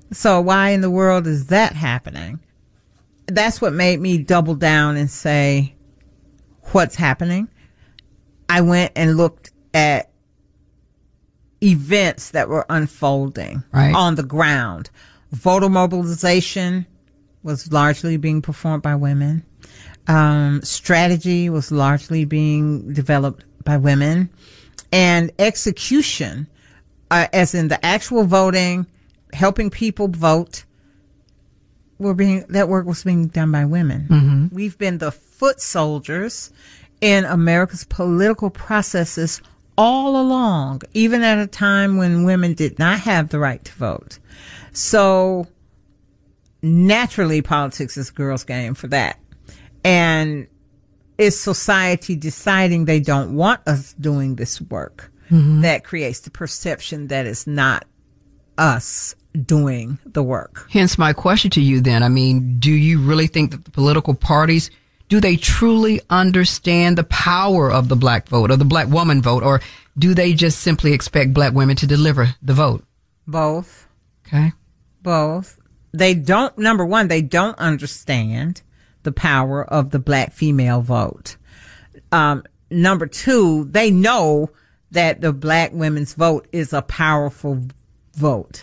So why in the world is that happening? That's what made me double down and say, what's happening? I went and looked at events that were unfolding on the ground. Voter mobilization was largely being performed by women. Strategy was largely being developed by women. And execution, as in the actual voting, helping people vote, that work was being done by women. Mm-hmm. We've been the foot soldiers in America's political processes all along, even at a time when women did not have the right to vote. So naturally, politics is a girls' game for that. And it's society deciding they don't want us doing this work that creates the perception that it's not us doing the work. Hence my question to you then. I mean, do you really think that the political parties, do they truly understand the power of the black vote or the black woman vote, or do they just simply expect black women to deliver the vote? Both. Okay. Both. They don't, number one, they don't understand the power of the black female vote. Number two, they know that the black women's vote is a powerful vote.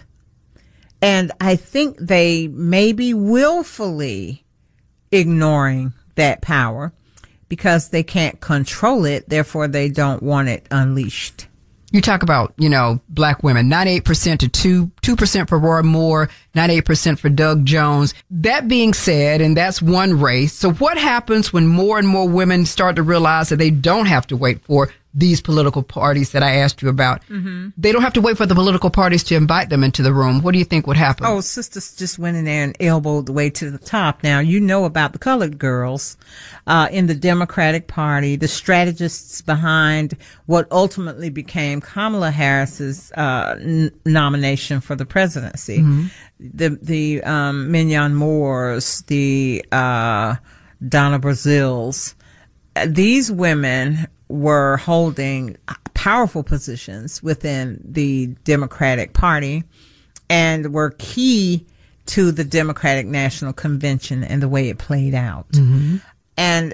And I think they may be willfully ignoring that power because they can't control it. Therefore, they don't want it unleashed. You talk about, black women, 98% to 2% for Roy Moore, 98% for Doug Jones. That being said, and that's one race. So what happens when more and more women start to realize that they don't have to wait for these political parties that I asked you about? Mm-hmm. They don't have to wait for the political parties to invite them into the room. What do you think would happen? Oh, sisters just went in there and elbowed the way to the top. Now, you know about the colored girls in the Democratic Party, the strategists behind what ultimately became Kamala Harris's nomination for the presidency. Mm-hmm. The Mignon Moores, the Donna Brazils. These women were holding powerful positions within the Democratic Party and were key to the Democratic National Convention and the way it played out. Mm-hmm. And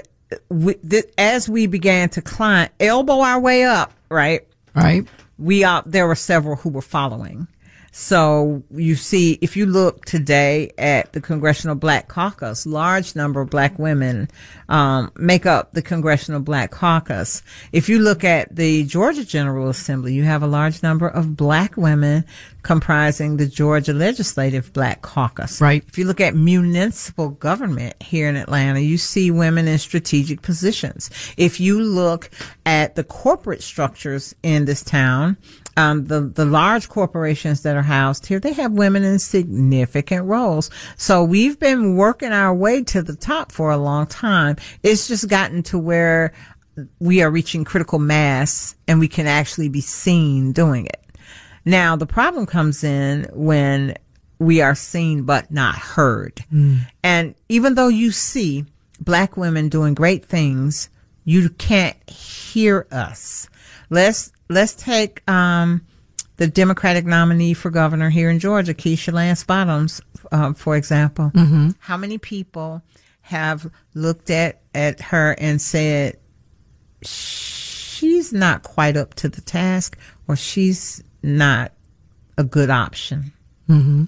as we began to elbow our way up, right? Right. There were several who were following. So you see, if you look today at the Congressional Black Caucus, large number of black women make up the Congressional Black Caucus. If you look at the Georgia General Assembly, you have a large number of black women comprising the Georgia Legislative Black Caucus. Right. If you look at municipal government here in Atlanta, you see women in strategic positions. If you look at the corporate structures in this town, the large corporations that are housed here, they have women in significant roles. So we've been working our way to the top for a long time. It's just gotten to where we are reaching critical mass and we can actually be seen doing it. Now, the problem comes in when we are seen but not heard. Mm. And even though you see black women doing great things, you can't hear us. Let's take the Democratic nominee for governor here in Georgia, Keisha Lance Bottoms, for example. Mm-hmm. How many people have looked at her and said, she's not quite up to the task, or she's not a good option? Mm-hmm.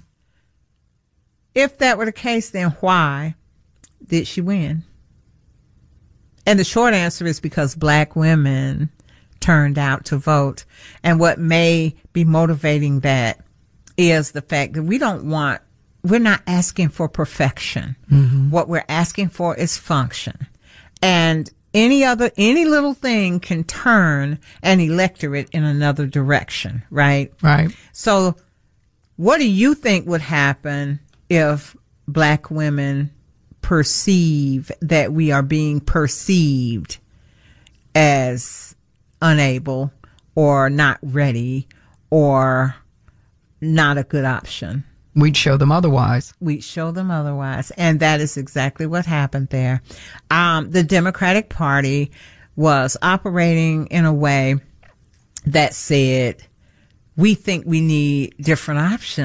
If that were the case, then why did she win? And the short answer is because black women turned out to vote. And what may be motivating that is the fact that we're not asking for perfection. Mm-hmm. What we're asking for is function. And any little thing can turn an electorate in another direction, right? Right. So what do you think would happen if black women perceive that we are being perceived as unable or not ready or not a good option? We'd show them otherwise. And that is exactly what happened there. The Democratic Party was operating in a way that said, we think we need different options.